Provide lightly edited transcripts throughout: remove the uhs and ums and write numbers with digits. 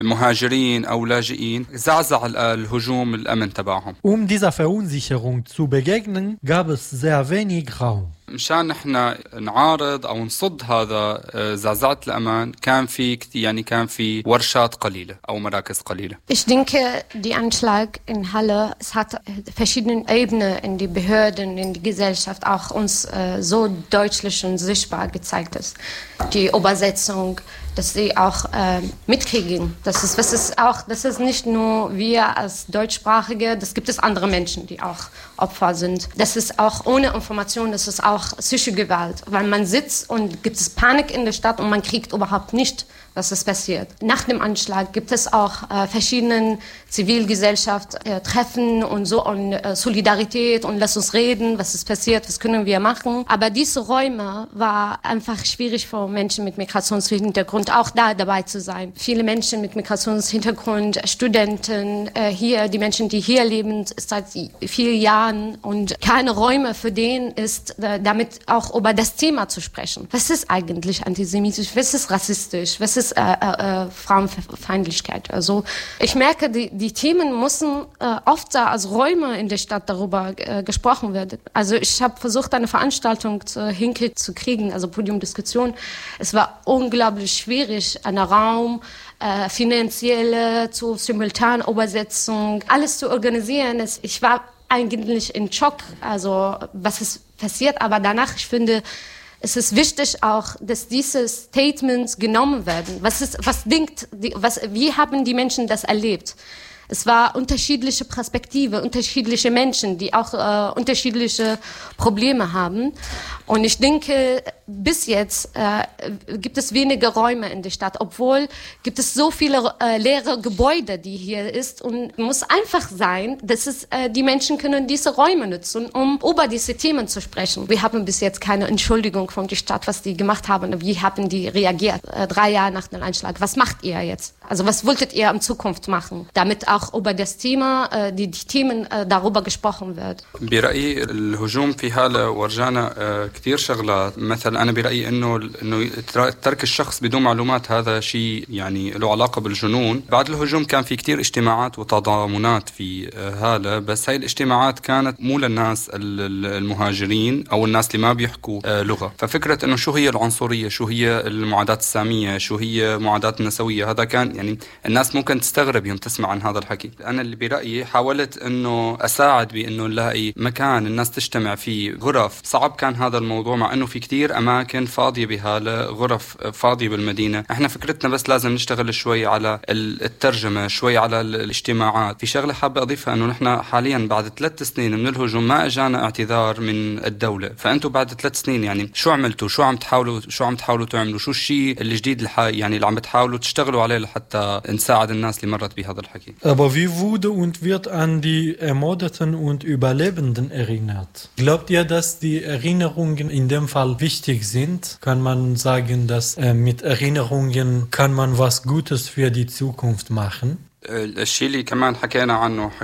مهاجرين أو لاجئين زعزع الهجوم الأمن تبعهم. Dieser Verunsicherung zu begegnen, gab es sehr wenig Raum. مشان نحن نعارض أو نصد هذا زعزعة الأمان كان في ورشات قليلة أو مراكز قليلة. Ich denke, die Anschlag in Halle, es hat verschiedene Ebenen in die Behörden, in die Gesellschaft auch uns so deutlich und sichtbar gezeigt ist. Die Übersetzung, dass sie auch mitkriegen. Das ist nicht nur wir als Deutschsprachige, das gibt es andere Menschen, die auch Opfer sind. Das ist auch ohne Information, das ist auch psychische Gewalt, weil man sitzt und gibt es Panik in der Stadt und man kriegt überhaupt nicht, was ist passiert. Nach dem Anschlag gibt es auch verschiedene Zivilgesellschaft-Treffen und so und Solidarität und lass uns reden, was ist passiert, was können wir machen. Aber diese Räume war einfach schwierig für Menschen mit Migrationshintergrund auch da dabei zu sein. Viele Menschen mit Migrationshintergrund, Studenten hier, die Menschen, die hier leben seit vielen Jahren und keine Räume für den ist, damit auch über das Thema zu sprechen. Was ist eigentlich antisemitisch? Was ist rassistisch? Was ist Frauenfeindlichkeit? Also ich merke, die Themen müssen oft da als Räume in der Stadt darüber gesprochen werden. Also ich habe versucht, eine Veranstaltung hinzukriegen, also Podiumdiskussion. Es war unglaublich schwierig, einen Raum, finanzielle, zur Simultanübersetzung, alles zu organisieren. Ich war eigentlich in Schock, also was ist passiert, aber danach, ich finde, es ist wichtig auch, dass diese Statements genommen werden. Wie haben die Menschen das erlebt? Es war unterschiedliche Perspektive, unterschiedliche Menschen, die auch unterschiedliche Probleme haben. Und ich denke, bis jetzt gibt es wenige Räume in der Stadt, obwohl gibt es so viele leere Gebäude, die hier ist. Und muss einfach sein, dass die Menschen können diese Räume nutzen, um über diese Themen zu sprechen. Wir haben bis jetzt keine Entschuldigung von der Stadt, was die gemacht haben. Wie haben die reagiert 3 Jahre nach dem Einschlag? Was macht ihr jetzt? Also was wolltet ihr in Zukunft machen, damit auch über das Thema, die Themen darüber gesprochen wird. برأيي الهجوم في هالة ورجانا كثير شغلات. مثلا أنا برأيي إنه ترك الشخص بدون معلومات هذا شيء يعني له علاقة بالجنون. بعد الهجوم كان في كثير اجتماعات وتضامنات في هالة، بس هاي الاجتماعات كانت مو للناس المهاجرين أو الناس اللي ما بيحكوا لغة. ففكرة إنه شو هي العنصرية، شو هي المعاداة السامية، شو هي معاداة النسوية، هذا كان يعني الناس ممكن تستغرب يوم تسمع عن هذا الحكي. أنا اللي برأيي حاولت إنه أساعد بإنه نلاقي مكان الناس تجتمع فيه، غرف. صعب كان هذا الموضوع مع إنه في كتير أماكن فاضية بهالة، غرف فاضية بالمدينة. إحنا فكرتنا بس لازم نشتغل شوي على الترجمة، شوي على الاجتماعات. في شغلة حابة أضيفها إنه نحن حاليا بعد 3 سنين من الهجوم ما أجانا اعتذار من الدولة. فأنتوا بعد 3 سنين يعني شو عملتوا؟ شو عم تحاولوا تعملوا؟ شو الشيء الجديد يعني اللي عم تحاولوا تشتغلوا عليه لحتى نساعد الناس اللي مرت بهذا الحكي؟ Aber wie wurde und wird an die Ermordeten und Überlebenden erinnert? Glaubt ihr, dass die Erinnerungen in dem Fall wichtig sind? Kann man sagen, dass mit Erinnerungen kann man was Gutes für die Zukunft machen? الشيء اللي كمان حكينا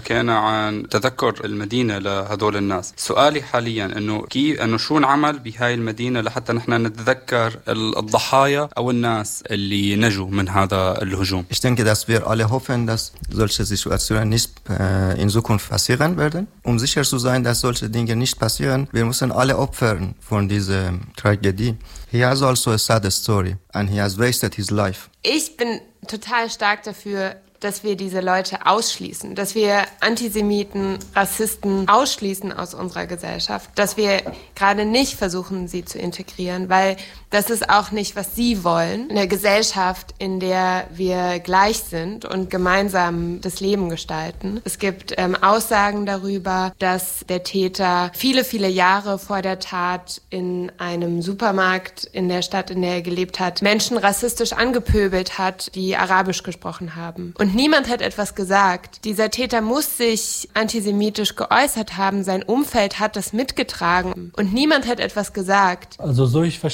عن تذكر المدينة لهذول الناس. سؤالي حاليا انه شو نعمل بهاي المدينة لحتى نحن نتذكر الضحايا او الناس اللي نجوا من هذا الهجوم. Ich denke, dass wir alle hoffen, dass solche Situationen nicht in Zukunft passieren werden. Um sicher zu sein, dass solche Dinge nicht passieren, wir müssen alle opfern von dieser Tragödie. He has also a sad story and he has wasted his life. Ich bin total stark dafür, dass wir diese Leute ausschließen, dass wir Antisemiten, Rassisten ausschließen aus unserer Gesellschaft, dass wir gerade nicht versuchen, sie zu integrieren, weil das ist auch nicht, was sie wollen. Eine Gesellschaft, in der wir gleich sind und gemeinsam das Leben gestalten. Es gibt Aussagen darüber, dass der Täter viele, viele Jahre vor der Tat in einem Supermarkt in der Stadt, in der er gelebt hat, Menschen rassistisch angepöbelt hat, die Arabisch gesprochen haben. Und niemand hat etwas gesagt. Dieser Täter muss sich antisemitisch geäußert haben. Sein Umfeld hat das mitgetragen. Und niemand hat etwas gesagt. Also so ich verstanden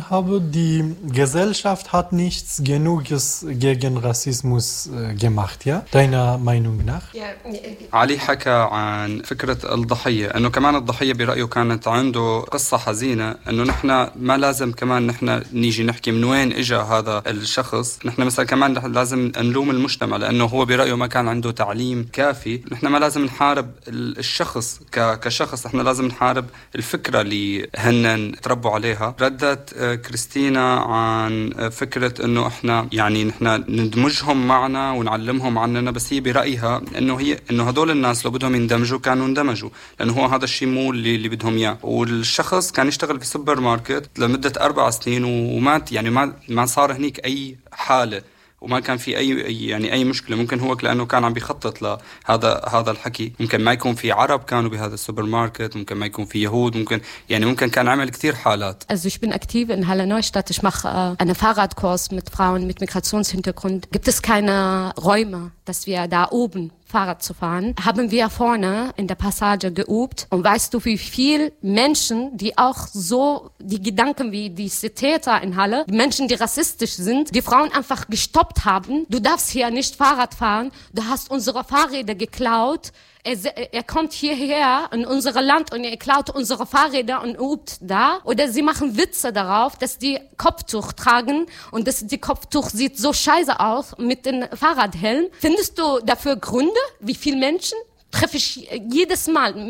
verstanden habe, die Gesellschaft hat nichts Genuges gegen Rassismus gemacht, ja? Deiner Meinung nach? علي حكى عن فكرة الضحية، أنه كمان الضحية برأيه كانت عنده قصة حزينة، أنه نحن ما لازم كمان نحن نيجي نحكي من وين إجا هذا الشخص، نحن مثلا كمان لازم نلوم المجتمع لأنه هو برأيه ما كان عنده تعليم كافي. نحن ما لازم نحارب الشخص كشخص، نحن لازم نحارب الفكرة اللي هن تربوا عليها. ردت كريستينا عن فكرة أنه إحنا يعني نحن ندمجهم معنا ونعلمهم عننا، بس هي برأيها أنه هدول الناس لو بدهم يندمجوا كانوا اندمجوا، لأنه هو هذا الشيء مو اللي بدهم إياه. والشخص كان يشتغل في سوبر ماركت لمدة 4 سنين ومات، يعني ما صار هنيك أي حالة وما كان في أي مشكلة. ممكن هو لأنه كان عم بيخطط لهذا الحكي، ممكن ما يكون في عرب كانوا بهذا السوبر ماركت، ممكن ما يكون في يهود، ممكن كان عمل كتير حالات. Also ich bin aktiv in Halle Neustadt. Ich mache einen Fahrradkurs mit Frauen mit Migrationshintergrund. Gibt es keine Räume, dass wir da oben Fahrrad zu fahren, haben wir vorne in der Passage geübt. Und weißt du, wie viel Menschen, die auch so die Gedanken wie diese Täter in Halle, die Menschen, die rassistisch sind, die Frauen einfach gestoppt haben. Du darfst hier nicht Fahrrad fahren. Du hast unsere Fahrräder geklaut. Er kommt hierher in unser Land und er klaut unsere Fahrräder und übt da. Oder sie machen Witze darauf, dass die Kopftuch tragen und dass die Kopftuch sieht so scheiße aus mit dem Fahrradhelm. Findest du dafür Gründe? Wie viele Menschen? Treffe ich jedes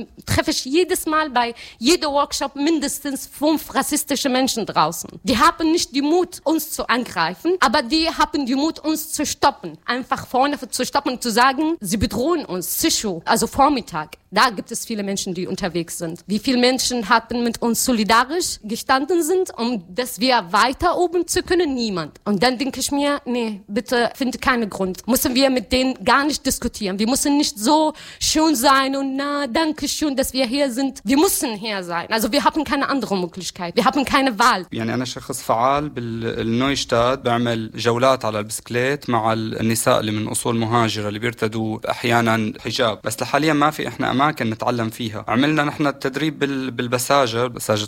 Mal bei jedem Workshop mindestens 5 rassistische Menschen draußen. Die haben nicht den Mut, uns zu angreifen, aber die haben den Mut, uns zu stoppen. Einfach vorne zu stoppen und zu sagen, sie bedrohen uns. Sischu, also Vormittag. Da gibt es viele Menschen, die unterwegs sind. Wie viele Menschen hatten mit uns solidarisch gestanden sind, um dass wir weiter oben zu können? Niemand. Und dann denke ich mir, nee, bitte finde keinen Grund. Müssen wir mit denen gar nicht diskutieren. Wir müssen nicht so schön sein und na, danke schön, dass wir hier sind. Wir müssen hier sein. Also wir haben keine andere Möglichkeit. Wir haben keine Wahl. يعني أنا شخص فعال بالنويشتاد، بعمل جولات على البسكليت مع النساء اللي من أصول مهاجرة اللي بيرتدوا أحيانا حجاب، بس حاليا ما في إحنا أماكن نتعلم فيها. عملنا نحن التدريب بالبساجة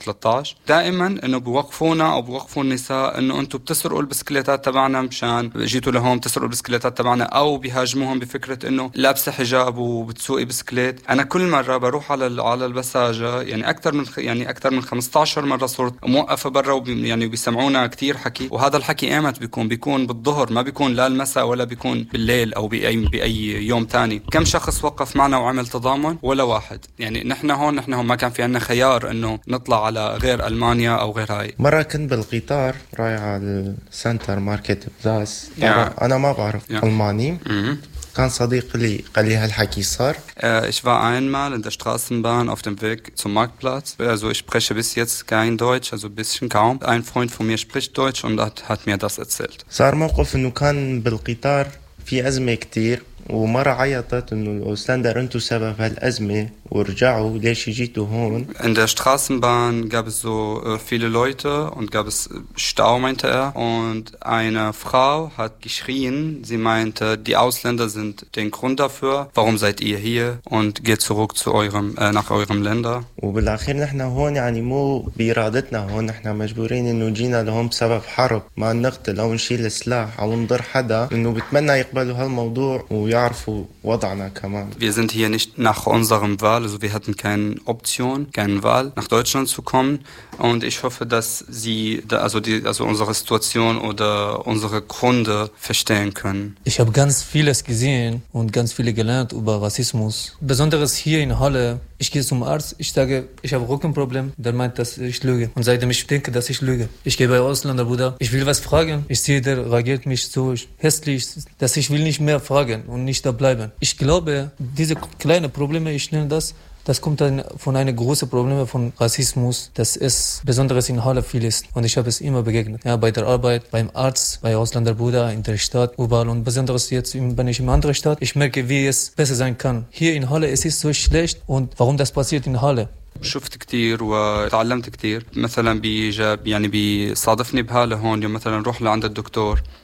13 دائما إنه بوقفونا أو بوقفوا النساء إنه أنتم بتسرقوا البسكليتات تبعنا مشان جيتوا لهون تسرقوا البسكليتات تبعنا، أو بيهاجموهم بفكرة إنه لابسة حجاب وبتسوقي بسكليت. أنا كل مرة بروح على البساجة يعني أكثر من 15 مرة صرت موقفة برا يعني بيسمعونا كتير حكي، وهذا الحكي إيمت بيكون بالظهر، ما بيكون لا المساء ولا بيكون بالليل أو بأي يوم تاني. كم شخص وقف معنا وعمل تضامن؟ ولا واحد. يعني نحن هون ما كان في عنا خيار إنه نطلع على غير ألمانيا أو غير هاي. مرة كنت بالقطار رايح على السنتر ماركت بلاس، أنا ما بعرف ألماني. كان صديق لي قال لي هالحكي صار. Ich war einmal in der Straßenbahn auf dem Weg zum Marktplatz. Also ich spreche bis jetzt kein Deutsch, also ein bisschen kaum. Ein Freund von mir spricht Deutsch und hat mir das erzählt. صار موقف إنه كان بالقطار في أزمة كتير، ومرة عيطت إنه الأوسلندر أنتوا سبب هالأزمة ورجعوا، ليش جيتوا هون؟ In der Straßenbahn gab es so viele Leute und gab es Stau, meinte er. Und eine Frau hat geschrien, sie meinte, die Ausländer sind den Grund dafür, warum seid ihr hier und geht zurück nach eurem Länder. وبالأخير نحن هون يعني مو بإرادتنا، هون نحن مجبورين إنه جينا لهم بسبب حرب، ما نقتل أو نشيل سلاح أو نضر حدا، إنه بتمنى يقبلوا هالموضوع ويعرفوا وضعنا كمان. Wir sind hier nicht nach unserem Wahl, also wir hatten keine Option, keine Wahl, nach Deutschland zu kommen. Und ich hoffe, dass Sie also unsere Situation oder unsere Gründe verstehen können. Ich habe ganz vieles gesehen und ganz viel gelernt über Rassismus. Besonders hier in Halle. Ich gehe zum Arzt, ich sage, ich habe Rückenproblem. Der meint, dass ich lüge. Und seitdem ich denke, dass ich lüge. Ich gehe bei Ausländerbruder, ich will was fragen. Ich sehe, der reagiert mich so hässlich, dass ich will nicht mehr fragen und nicht da bleiben. Ich glaube, diese kleinen Probleme, ich nenne das kommt dann von einem großen Problem von Rassismus, dass es besonders in Halle viel ist. Und ich habe es immer begegnet. Ja, bei der Arbeit, beim Arzt, bei Ausländerbruder, in der Stadt, überall. Und besonders jetzt bin ich in einer anderen Stadt. Ich merke, wie es besser sein kann. Hier in Halle, es ist so schlecht. Und warum das passiert in Halle? شفت كتير وتعلمت كتير. مثلا بيصادفني بحالة هون، مثلا نروح لعند الدكتور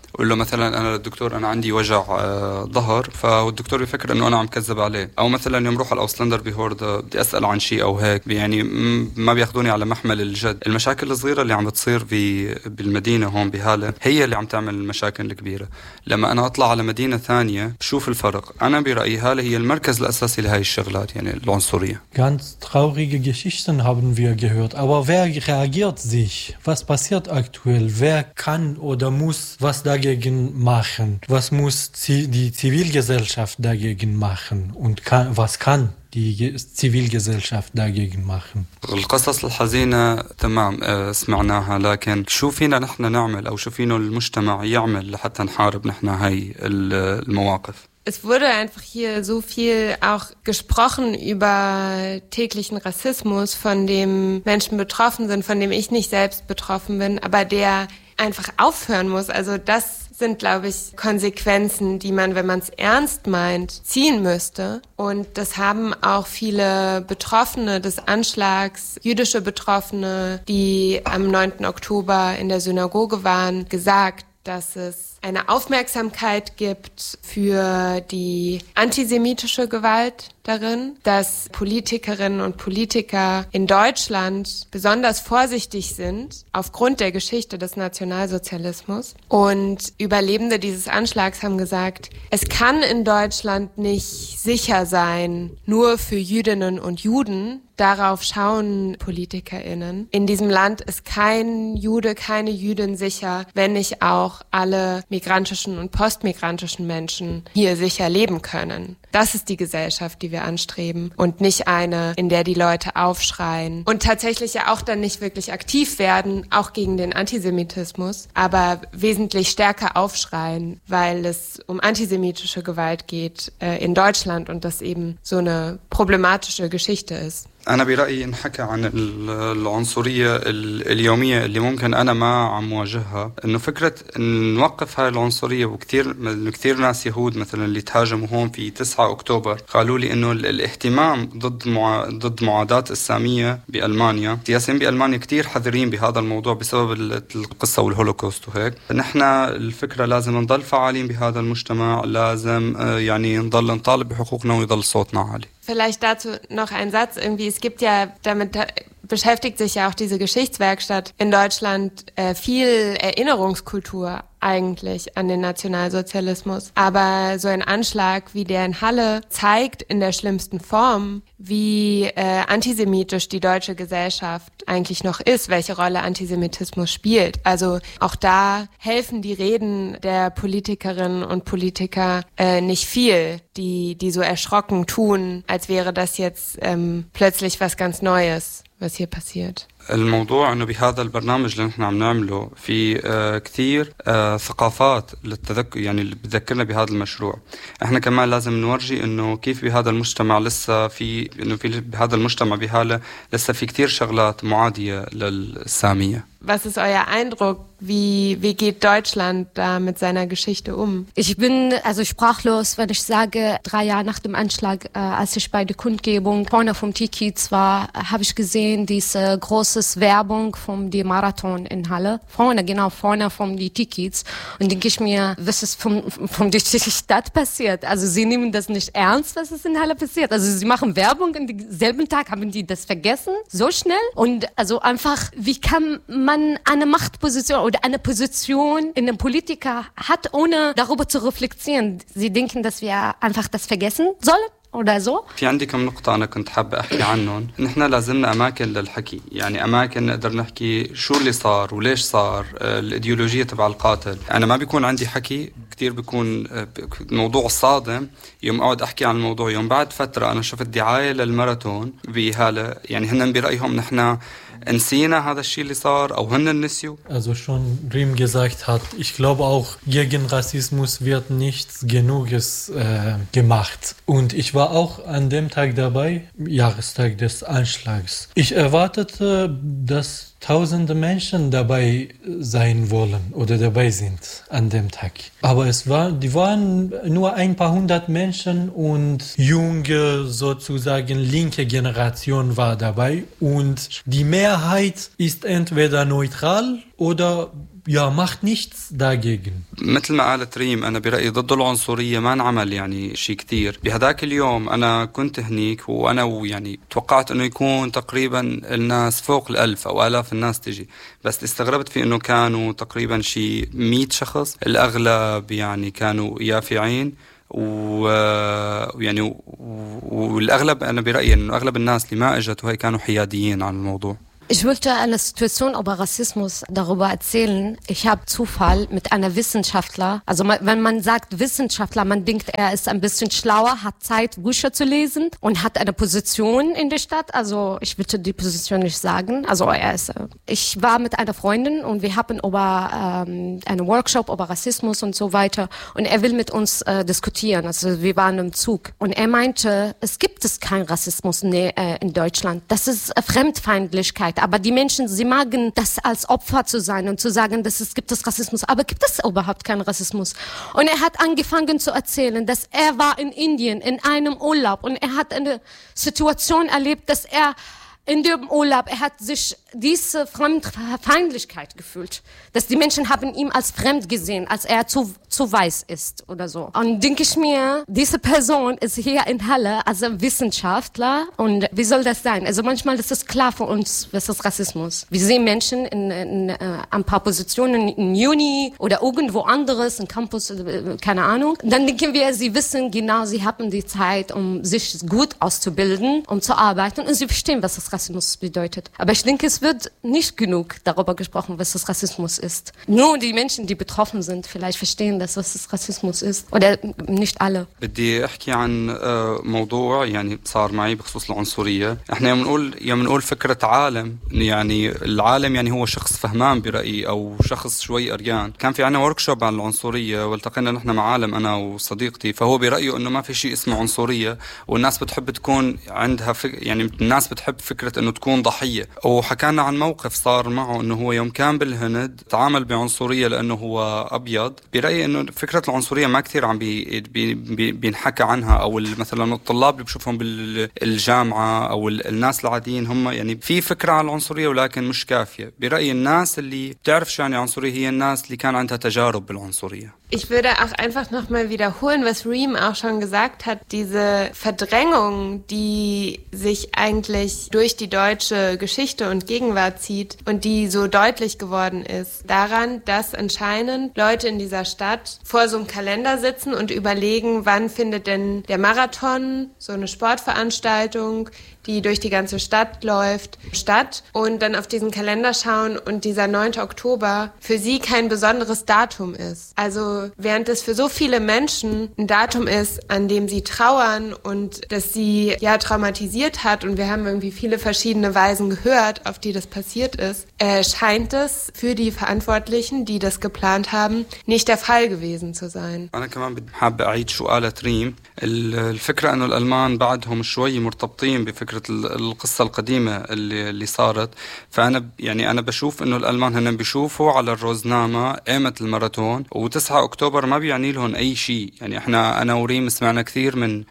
قول له مثلا انا الدكتور انا عندي وجع ظهر، فالدكتور يفكر انه انا عم كذب عليه. او مثلا يوم روح على الاوسلندر بهوردا بدي اسال عن شيء او هيك، يعني ما بياخذوني على محمل الجد. المشاكل الصغيره اللي عم بتصير بالمدينه هون بهاله هي اللي عم تعمل المشاكل الكبيره. لما انا اطلع على مدينه ثانيه بشوف الفرق. انا برايي هاله هي المركز الاساسي لهي الشغلات، يعني العنصريه. Ganz traurige Geschichten haben wir gehört, aber wer reagiert sich? Was passiert aktuell? Wer kann oder muss was dagegen machen? Was muss die Zivilgesellschaft dagegen machen? Und was kann die Zivilgesellschaft dagegen machen? القصص الحزينة تمام سمعناها، لكن شو فينا نحن نعمل أو شو فينا المجتمع يعمل لحتى نحارب نحن هاي المواقف؟ Es wurde einfach hier so viel auch gesprochen über täglichen Rassismus, von dem Menschen betroffen sind, von dem ich nicht selbst betroffen bin, aber der einfach aufhören muss. Also das sind, glaube ich, Konsequenzen, die man, wenn man es ernst meint, ziehen müsste. Und das haben auch viele Betroffene des Anschlags, jüdische Betroffene, die am 9. Oktober in der Synagoge waren, gesagt, dass es eine Aufmerksamkeit gibt für die antisemitische Gewalt darin, dass Politikerinnen und Politiker in Deutschland besonders vorsichtig sind aufgrund der Geschichte des Nationalsozialismus. Und Überlebende dieses Anschlags haben gesagt, es kann in Deutschland nicht sicher sein, nur für Jüdinnen und Juden. Darauf schauen PolitikerInnen. In diesem Land ist kein Jude, keine Jüdin sicher, wenn nicht auch alle migrantischen und postmigrantischen Menschen hier sicher leben können. Das ist die Gesellschaft, die wir anstreben und nicht eine, in der die Leute aufschreien und tatsächlich ja auch dann nicht wirklich aktiv werden, auch gegen den Antisemitismus, aber wesentlich stärker aufschreien, weil es um antisemitische Gewalt geht in Deutschland und das eben so eine problematische Geschichte ist. أنا برأيي نحكي عن العنصرية اليومية اللي ممكن أنا ما عم واجهها، إنه فكرة إن نوقف هاي العنصرية. وكثير ناس يهود مثلا اللي تهاجموا هون في 9 أكتوبر قالوا لي إنه الاهتمام ضد معاداة السامية بألمانيا، السياسيين بألمانيا كثير حذرين بهذا الموضوع بسبب القصة والهولوكوست وهيك. نحن الفكرة لازم نضل فعالين بهذا المجتمع، لازم يعني نضل نطالب بحقوقنا ويضل صوتنا عالي. Vielleicht dazu noch ein Satz irgendwie. Es gibt ja, damit beschäftigt sich ja auch diese Geschichtswerkstatt in Deutschland viel Erinnerungskultur eigentlich an den Nationalsozialismus. Aber so ein Anschlag wie der in Halle zeigt in der schlimmsten Form, wie antisemitisch die deutsche Gesellschaft eigentlich noch ist, welche Rolle Antisemitismus spielt. Also auch da helfen die Reden der Politikerinnen und Politiker nicht viel, die so erschrocken tun, als wäre das jetzt plötzlich was ganz Neues, was hier passiert. الموضوع انه بهذا البرنامج اللي نحن عم نعمله في كثير ثقافات للتذكر، يعني اللي بتذكرنا بهذا المشروع. احنا كمان لازم نورجي انه كيف بهذا المجتمع لسه في بهذا المجتمع بهاله لسه في كثير شغلات معادية للسامية. Was ist euer Eindruck? Wie geht Deutschland da mit seiner Geschichte um? Ich bin also sprachlos, wenn ich sage, 3 Jahre nach dem Anschlag, als ich bei der Kundgebung vorne vom T-Kiez war, habe ich gesehen, diese große Werbung vom Marathon in Halle. Vorne vom T-Kiez. Und denke ich mir, was ist vom die Stadt passiert? Also sie nehmen das nicht ernst, was ist in Halle passiert. Also sie machen Werbung und denselben Tag haben die das vergessen, so schnell. Und also einfach, wie kann man eine Machtposition oder eine Position in einem Politiker hat, ohne darüber zu reflektieren. Sie denken, dass wir einfach das vergessen sollen oder so. في عندي كم نقطة أنا كنت حابة أحكي عنهم. نحن لازمنا أماكن للحكي، يعني أماكن نقدر نحكي شو اللي صار وليش صار، الإيديولوجية تبع القاتل. أنا ما بيكون عندي حكي كتير، بيكون موضوع صادم يوم أقعد أحكي عن الموضوع. يوم بعد فترة أنا شفت دعاية للماراثون بهالة، يعني هن برأيهم نحن نسينا هذا الشيء اللي صار أو هن نسيوا. Also schon Rim gesagt hat, ich glaube auch, gegen Rassismus wird nichts Genuges gemacht. Und ich war auch an dem Tag dabei, Jahrestag des Anschlags. Ich erwartete, dass tausende Menschen dabei sein wollen oder dabei sind an dem Tag. Aber die waren nur ein paar hundert Menschen und junge, sozusagen linke Generation war dabei. Und die Mehrheit ist entweder neutral oder macht nichts dagegen. مثل ما قالت ريم أنا برأيي ضد العنصرية ما نعمل يعني شيء كتير. بهداك اليوم أنا كنت هنيك وأنا يعني توقعت إنه يكون تقريبا الناس فوق 1000 أو آلاف الناس تجي، بس اللي استغربت فيه إنه كانوا تقريبا شيء 100 شخص، الأغلب يعني كانوا يافعين ويعني والأغلب أنا برأيي إنه أغلب الناس اللي ما إجت وهي كانوا حياديين عن الموضوع. Ich wollte eine Situation über Rassismus darüber erzählen. Ich habe Zufall mit einer Wissenschaftler. Also wenn man sagt Wissenschaftler, man denkt, er ist ein bisschen schlauer, hat Zeit, Bücher zu lesen und hat eine Position in der Stadt. Also ich würde die Position nicht sagen. Also ich war mit einer Freundin und wir haben über einen Workshop über Rassismus und so weiter. Und er will mit uns diskutieren. Also wir waren im Zug. Und er meinte, es gibt keinen Rassismus in Deutschland. Das ist Fremdfeindlichkeit. Aber die Menschen, sie magen das als Opfer zu sein und zu sagen, gibt es Rassismus. Aber gibt es überhaupt keinen Rassismus? Und er hat angefangen zu erzählen, dass er war in Indien in einem Urlaub und er hat eine Situation erlebt, dass er in dem Urlaub, er hat sich diese Fremdfeindlichkeit gefühlt. Dass die Menschen haben ihn als fremd gesehen, als er zu weiß ist oder so. Und denke ich mir, diese Person ist hier in Halle als Wissenschaftler und wie soll das sein? Also manchmal ist es klar für uns, was ist Rassismus. Wir sehen Menschen in ein paar Positionen in Uni oder irgendwo anderes, im Campus, keine Ahnung. Dann denken wir, sie wissen genau, sie haben die Zeit, um sich gut auszubilden, um zu arbeiten und sie verstehen, was das Rassismus bedeutet. Aber ich denke, es wird nicht genug darüber gesprochen, was das Rassismus ist. Nur die Menschen, die betroffen sind, vielleicht verstehen das, was das Rassismus ist. Oder nicht alle. بدي أحكي عن موضوع يعني صار معي بخصوص العنصرية. احنا بنقول فكرة عالم، يعني العالم يعني هو شخص فهمان برأيي أو شخص شوي قريان. كان في عنا وركشوب عن العنصرية والتقينا نحن مع عالم أنا وصديقتي، فهو برأيه إنه ما في شيء اسمه عنصرية والناس بتحب تكون عندها يعني الناس بتحب فكرة إنه تكون ضحية. وحكانا عن موقف صار معه إنه هو يوم كان بالهند تعامل بعنصرية لأنه هو أبيض. برأيي إنه فكرة العنصرية ما كثير عم بينحكى عنها، أو مثلا الطلاب اللي بشوفهم بالجامعة أو الناس العاديين هم يعني في فكرة عن العنصرية ولكن مش كافية. برأيي الناس اللي بتعرف شو يعني عنصرية هي الناس اللي كان عندها تجارب بالعنصرية. Ich würde auch einfach nochmal wiederholen, was Reem auch schon gesagt hat, diese Verdrängung, die sich eigentlich durch die deutsche Geschichte und Gegenwart zieht und die so deutlich geworden ist, daran, dass anscheinend Leute in dieser Stadt vor so einem Kalender sitzen und überlegen, wann findet denn der Marathon, so eine Sportveranstaltung, die durch die ganze Stadt läuft, statt, und dann auf diesen Kalender schauen und dieser 9. Oktober für sie kein besonderes Datum ist. Also während es für so viele Menschen ein Datum ist, an dem sie trauern und das sie ja traumatisiert hat, und wir haben irgendwie viele verschiedene Weisen gehört, auf die das passiert ist, scheint es für die Verantwortlichen, die das geplant haben, nicht der Fall gewesen zu sein. أنا كمان حابة أعيد شو قالت ريم. الفكرة إنه الألمان بعدهم شوي مرتبطين بفكرة القصة القديمة اللي صارت. فأنا يعني أنا بشوف إنه الألمان هن بيشوفوا على الروزنامة قامة الماراثون و9 أكتوبر ما بيعني لهم أي شيء. يعني أنا وريم سمعنا كثير من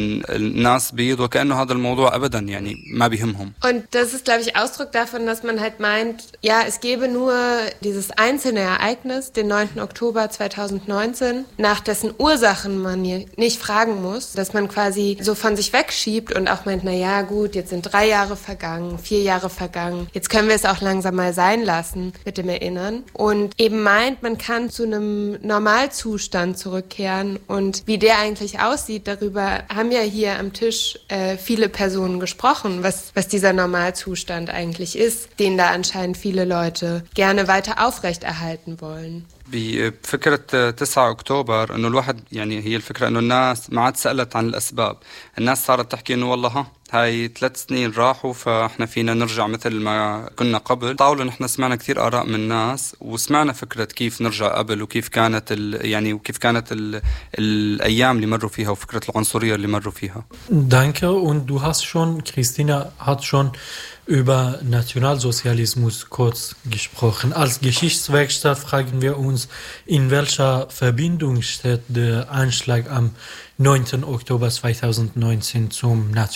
الناس بيض وكأنه هذا الموضوع أبدا يعني ما بيهمهم. Und das ist, glaube ich, Ausdruck davon, dass man halt meint, ja, es gäbe nur dieses einzelne Ereignis, den 9. Oktober 2019, nach dessen Ursachen man nicht fragen muss, dass man quasi so von sich wegschiebt und auch meint, na ja, gut, jetzt sind 3 Jahre vergangen, 4 Jahre vergangen, jetzt können wir es auch langsam mal sein lassen mit dem Erinnern, und eben meint, man kann zu einem Normalzustand zurückkehren, und wie der eigentlich aussieht, darüber haben ja hier am Tisch viele Personen gesprochen, was dieser Normalzustand eigentlich ist, den da anscheinend viele Leute gerne weiter aufrechterhalten wollen. بفكرة 9 أكتوبر إنه الواحد يعني هي الفكرة إنه الناس ما عاد سألت عن الأسباب. الناس صارت تحكي إنه والله هاي 3 سنين راحوا فإحنا فينا نرجع مثل ما كنا قبل. طاولة نحن سمعنا كثير آراء من الناس وسمعنا فكرة كيف نرجع قبل وكيف كانت وكيف كانت الأيام اللي مروا فيها وفكرة العنصرية اللي مروا فيها. Danke, und du hast schon, Christina hat schon über Nationalsozialismus kurz gesprochen. Als Geschichtswerkstatt fragen wir uns, in welcher Verbindung steht der Anschlag am 9. Oktober 2019 zum Nationalsozialismus.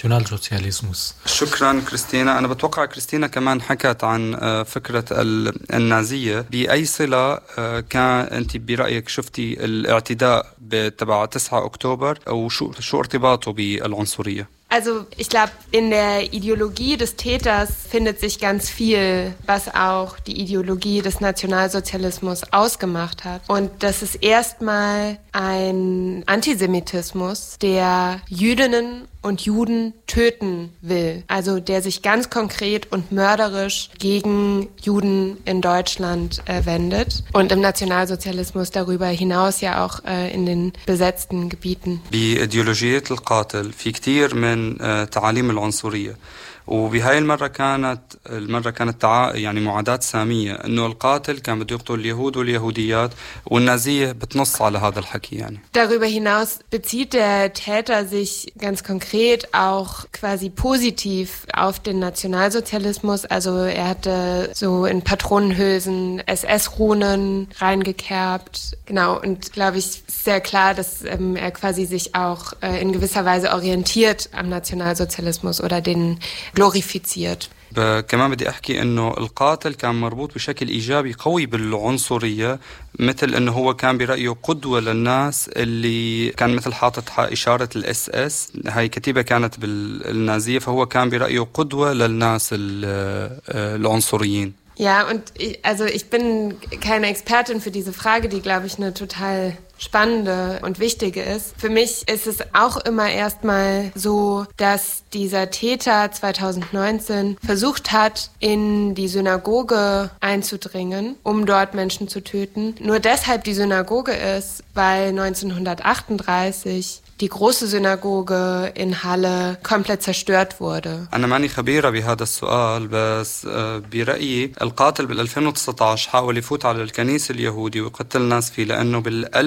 Nationalsozialismus. شكرا كريستينا. أنا بتوقع كريستينا كمان حكت عن فكرة النازية. بأي صلة كان أنت برأيك شفتي الاعتداء تبع 9 أكتوبر أو شو ارتباطه بالعنصرية؟ Also ich glaube, in der Ideologie des Täters findet sich ganz viel, was auch die Ideologie des Nationalsozialismus ausgemacht hat. Und das ist erstmal ein Antisemitismus, der Jüdinnen und Juden töten will. Also der sich ganz konkret und mörderisch gegen Juden in Deutschland wendet. Und im Nationalsozialismus darüber hinaus ja auch in den besetzten Gebieten. بإيديولوجية القاتل في كتير من تعاليم العنصرية. وبهاي المرة كانت يعني معاداة سامية إنه القاتل كان بده يقتل اليهود واليهوديات والنازية بتنص على هذا الحكي يعني. Darüber hinaus bezieht der Täter sich ganz konkret auch quasi positiv auf den Nationalsozialismus. Also er hatte so in Patronenhülsen SS-Runen reingekerbt. Genau, und glaube ich sehr klar, dass er quasi sich auch in gewisser Weise orientiert am Nationalsozialismus oder den glorifiziert. كمان بدي أحكي إنه القاتل كان مربوط بشكل إيجابي قوي بالعنصرية، مثل إنه هو كان برأيه قدوة للناس اللي كان مثل حاطط إشارة الإس إس، هاي كتيبة كانت بالنازية، فهو كان برأيه قدوة للناس العنصريين. Ja, und ich bin keine Expertin für diese Frage, die, glaube ich, eine total spannende und wichtige ist. Für mich ist es auch immer erstmal so, dass dieser Täter 2019 versucht hat, in die Synagoge einzudringen, um dort Menschen zu töten. Nur deshalb die Synagoge ist, weil 1938 die große Synagoge in Halle komplett zerstört wurde. أنا ماني خبيرة بهذا السؤال، بس برأيي القاتل بال2019 حاول يفوت على الكنيسة اليهودي ويقتل الناس فيه، لأنه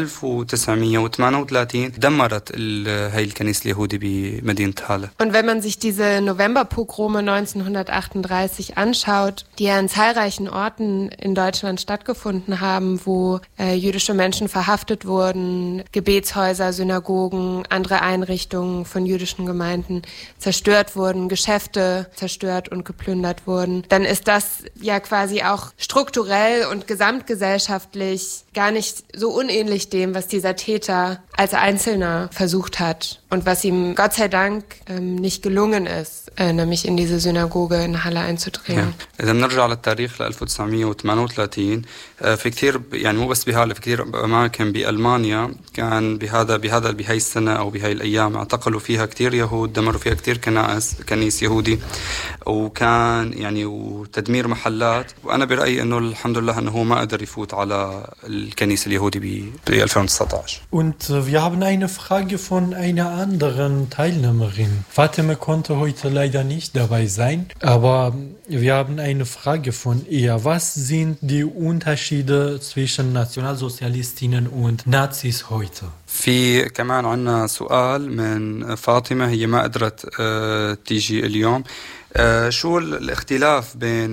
بال1938 دمرت هاي الكنيسة اليهودي بمدينة هالة. Und wenn man sich diese Novemberpogrome 1938 anschaut, die ja an zahlreichen Orten in Deutschland stattgefunden haben, wo jüdische Menschen verhaftet wurden, Gebetshäuser, Synagogen, andere Einrichtungen von jüdischen Gemeinden zerstört wurden, Geschäfte zerstört und geplündert wurden, dann ist das ja quasi auch strukturell und gesamtgesellschaftlich gar nicht so unähnlich dem, was dieser Täter als Einzelner versucht hat und was ihm Gott sei Dank nicht gelungen ist, nämlich in diese Synagoge in Halle einzudringen. إذا بنرجع للتاريخ ل 1938 في كثير يعني مو بس بهالة، في كثير أماكن بألمانيا كان بهاي السنة أو بهاي الأيام اعتقلوا فيها كثير يهود، دمروا فيها كثير كنيس يهودي، وكان يعني وتدمير محلات. وأنا برأيي إنه الحمد لله إنه هو ما قدر يفوت على الكنيسة اليهودي ب 2019. Und wir haben eine Frage von einer anderen Teilnehmerin. Fatime konnte heute leider nicht dabei sein, aber wir haben eine Frage von ihr. Was sind die Unterschiede zwischen Nationalsozialistinnen und Nazis heute? في كمان عنا سؤال من فاطمة، هي ما قدرت تيجي اليوم. شو الاختلاف بين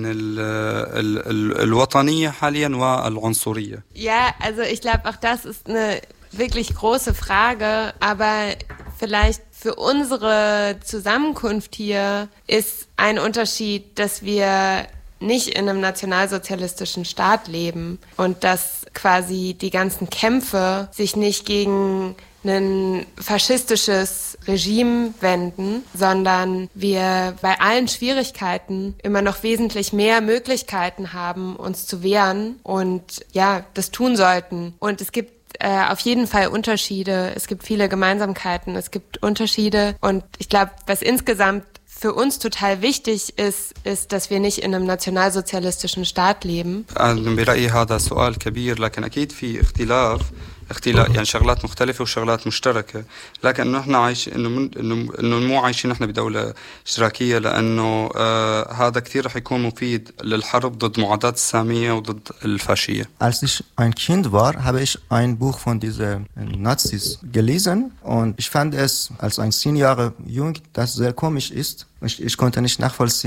الوطنية حاليا والعنصرية؟ Ja, also ich glaube, auch das ist eine wirklich große Frage, aber vielleicht für unsere Zusammenkunft hier ist ein Unterschied, dass wir nicht in einem nationalsozialistischen Staat leben und dass quasi die ganzen Kämpfe sich nicht gegen ein faschistisches Regime wenden, sondern wir bei allen Schwierigkeiten immer noch wesentlich mehr Möglichkeiten haben, uns zu wehren und ja, das tun sollten. Und es gibt auf jeden Fall Unterschiede, es gibt viele Gemeinsamkeiten, es gibt Unterschiede und ich glaube, was insgesamt für uns total wichtig ist, dass wir nicht in einem nationalsozialistischen Staat leben. برأيي هذا سؤال كبير، لكن أكيد في اختلاف يعني شغلات مختلفة وشغلات مشتركة، لكن نحن عايش إنه مو عايشين نحن بدولة اشتراكية، لأنه هذا كثير رح يكون مفيد للحرب ضد معاداة السامية وضد الفاشية. Als ich ein Kind war, habe ich ein Buch von diesen Nazis gelesen und ich fand es als ein 10 Jahre jung, das sehr komisch ist. Ich konnte nicht nachvollziehen,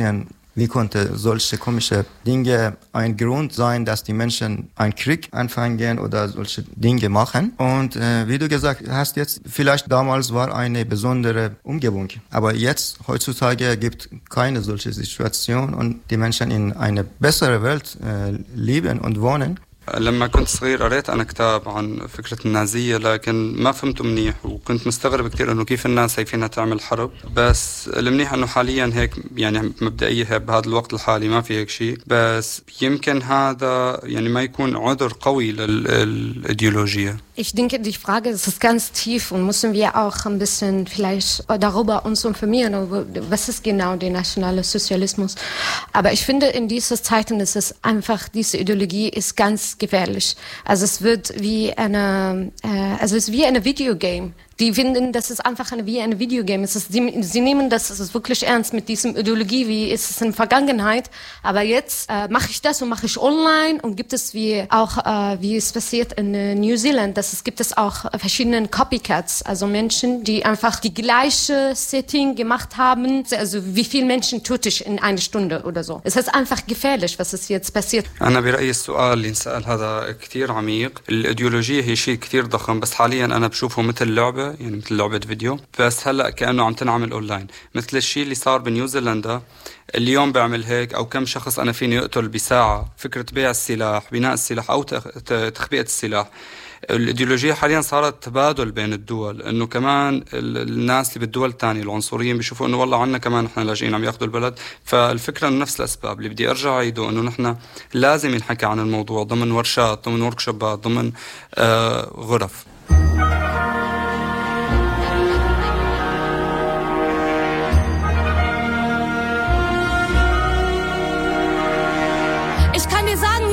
Wie konnte solche komische Dinge ein Grund sein, dass die Menschen einen Krieg anfangen oder solche Dinge machen? Und wie du gesagt hast, jetzt vielleicht damals war eine besondere Umgebung, aber jetzt heutzutage gibt keine solche Situation und die Menschen in eine bessere Welt leben und wohnen. لما كنت صغير قريت أنا كتاب عن فكرة النازية لكن ما فهمته منيح وكنت مستغرب كتير إنه كيف الناس هيفينها تعمل حرب بس المنيح إنه حاليا هيك يعني مبدئيا بهذا الوقت الحالي ما في هيك شيء بس يمكن هذا يعني ما يكون عذر قوي للإيديولوجية. Ich denke, die Frage ist ganz tief und müssen wir auch ein bisschen vielleicht darüber uns informieren, was ist genau der nationale Sozialismus. Aber ich finde, in diesen Zeiten ist es einfach, diese Ideologie ist ganz gefährlich. Also es wird wie es ist wie eine Videogame. Die finden, das ist einfach wie ein Videogame. Sie nehmen das wirklich ernst mit diesem Ideologie, wie ist es in der Vergangenheit. Aber jetzt mache ich das und mache ich online und gibt es wie es passiert in New Zealand, gibt es auch verschiedene Copycats, also Menschen, die einfach die gleiche Setting gemacht haben. Also wie viele Menschen tut ich in einer Stunde oder so. Es ist einfach gefährlich, was es jetzt passiert. أنا برأيي السؤال اللي انسأل هذا كتير عميق. الإيديولوجية هي شيء كتير ضخم بس حاليا أنا بشوفه مثل لعبة يعني مثل لعبة فيديو بس هلأ كأنه عم تنعمل أونلاين مثل الشيء اللي صار بنيوزيلندا اليوم بعمل هيك أو كم شخص أنا فيني أقتل بساعة فكرة بيع السلاح بناء السلاح أو تخبئة السلاح الإيديولوجية حاليا صارت تبادل بين الدول إنه كمان الناس اللي بالدول الثانية العنصريين بيشوفوا إنه والله عنا كمان نحن لاجئين عم ياخذوا البلد فالفكرة نفس الأسباب اللي بدي أرجع أعيده إنه نحن لازم نحكي عن الموضوع ضمن ورشات ضمن وركشوبات ضمن غرف